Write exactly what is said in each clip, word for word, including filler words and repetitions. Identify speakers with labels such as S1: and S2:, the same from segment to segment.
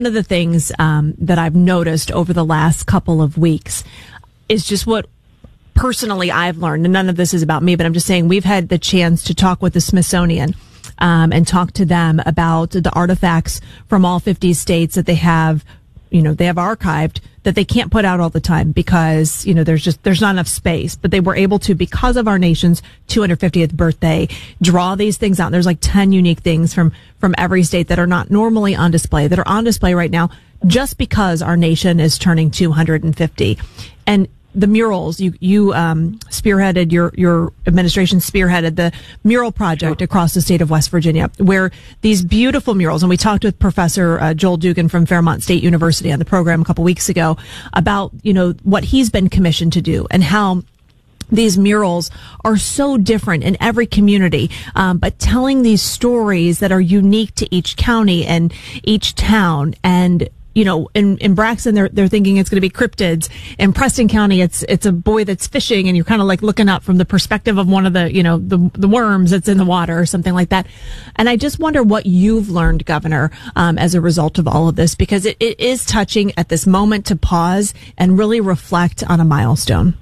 S1: One of the things um, that I've noticed over the last couple of weeks is just what personally I've learned, and none of this is about me, but I'm just saying we've had the chance to talk with the Smithsonian um, and talk to them about the artifacts from all fifty states that they have, you know, they have archived that they can't put out all the time because, you know, there's just, there's not enough space, but they were able to, because of our nation's two hundred fiftieth birthday, draw these things out. There's like ten unique things from, from every state that are not normally on display, that are on display right now just because our nation is turning two hundred fifty. And the murals, you, you, um, spearheaded, your, your administration spearheaded the mural project across the state of West Virginia, where these beautiful murals, and we talked with Professor uh, Joel Dugan from Fairmont State University on the program a couple weeks ago about, you know, what he's been commissioned to do and how these murals are so different in every community, um, but telling these stories that are unique to each county and each town. And you know, in, in Braxton, they're, they're thinking it's going to be cryptids. In Preston County, it's, it's a boy that's fishing and you're kind of like looking up from the perspective of one of the, you know, the, the worms that's in the water or something like that. And I just wonder what you've learned, Governor, um, as a result of all of this, because it, it is touching at this moment to pause and really reflect on a milestone.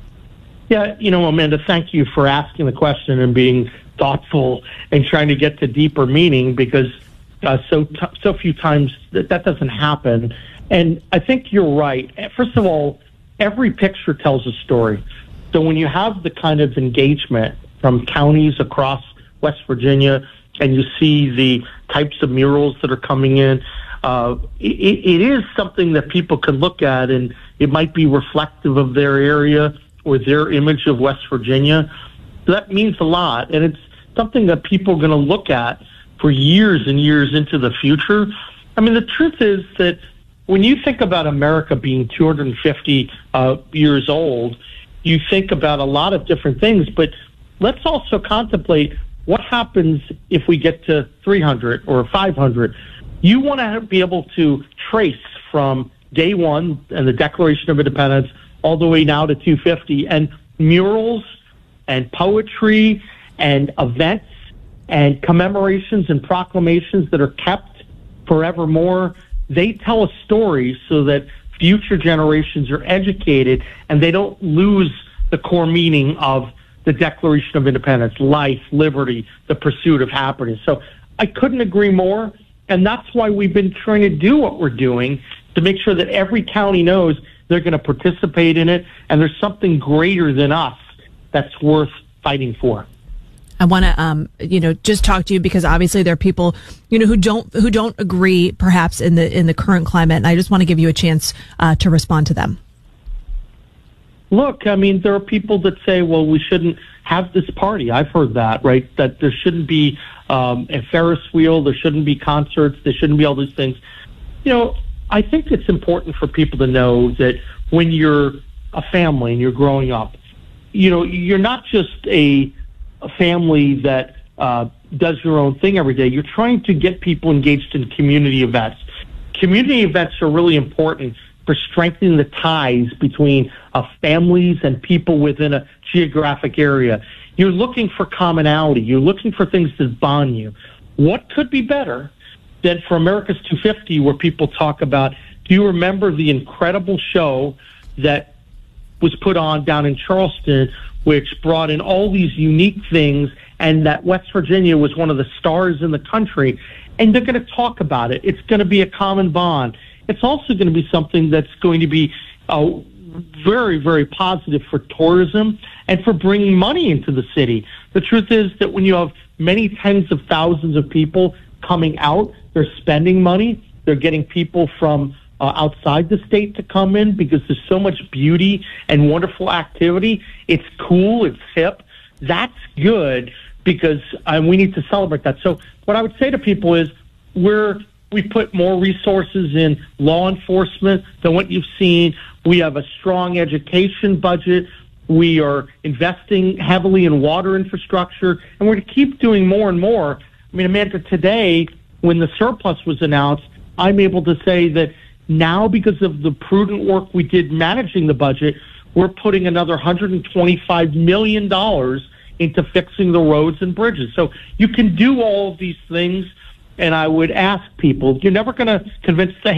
S2: Yeah, you know, Amanda, thank you for asking the question and being thoughtful and trying to get to deeper meaning, because Uh, so t- so few times that that doesn't happen. And I think you're right. First of all, every picture tells a story. So when you have the kind of engagement from counties across West Virginia and you see the types of murals that are coming in, uh, it, it is something that people can look at, and it might be reflective of their area or their image of West Virginia. So that means a lot. And it's something that people are going to look at for years and years into the future. I mean, the truth is that when you think about America being two hundred fifty uh, years old, you think about a lot of different things, but let's also contemplate what happens if we get to three hundred or five hundred. You want to be able to trace from day one and the Declaration of Independence all the way now to two fifty, and murals and poetry and events and commemorations and proclamations that are kept forevermore, they tell a story so that future generations are educated and they don't lose the core meaning of the Declaration of Independence: life, liberty, the pursuit of happiness. So I couldn't agree more, and that's why we've been trying to do what we're doing, to make sure that every county knows they're going to participate in it, and there's something greater than us that's worth fighting for.
S1: I want to, um, you know, just talk to you because obviously there are people, you know, who don't who don't agree, perhaps in the in the current climate, and I just want to give you a chance uh, to respond to them.
S2: Look, I mean, there are people that say, well, we shouldn't have this party. I've heard that, right? That there shouldn't be um, a Ferris wheel, there shouldn't be concerts, there shouldn't be all these things. You know, I think it's important for people to know that when you're a family and you're growing up, you know, you're not just a a family that uh, does your own thing every day. You're trying to get people engaged in community events. Community events are really important for strengthening the ties between uh, families and people within a geographic area. You're looking for commonality. You're looking for things that bond you. What could be better than for America's two fifty, where people talk about, do you remember the incredible show that was put on down in Charleston, which brought in all these unique things, and that West Virginia was one of the stars in the country, and they're going to talk about it. It's going to be a common bond. It's also going to be something that's going to be uh, very, very positive for tourism and for bringing money into the city. The truth is that when you have many tens of thousands of people coming out, they're spending money, they're getting people from Uh, outside the state to come in because there's so much beauty and wonderful activity. It's cool, it's hip. That's good because uh, we need to celebrate that. So what I would say to people is we're, we put more resources in law enforcement than what you've seen. We have a strong education budget. We are investing heavily in water infrastructure, and we're going to keep doing more and more. I mean, Amanda, today when the surplus was announced, I'm able to say that now, because of the prudent work we did managing the budget, we're putting another one hundred twenty-five million dollars into fixing the roads and bridges. So you can do all of these things and I would ask people, you're never going to convince the